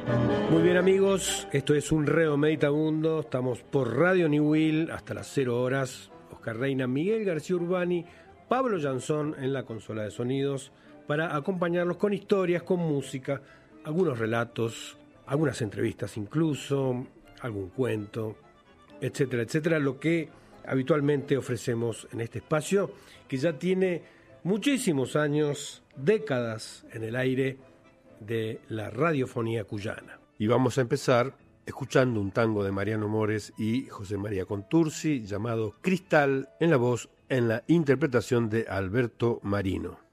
Muy bien, amigos, esto es un Reo Meditabundo, estamos por Radio New Will hasta las 0 horas. Oscar Reina, Miguel García Urbani, Pablo Jansón en la consola de sonidos para acompañarlos con historias, con música, algunos relatos, algunas entrevistas incluso, algún cuento, etcétera, etcétera, lo que habitualmente ofrecemos en este espacio, que ya tiene muchísimos años, décadas en el aire de la radiofonía cuyana. Y vamos a empezar escuchando un tango de Mariano Mores y José María Contursi llamado Cristal, en la voz, en la interpretación de Alberto Marino.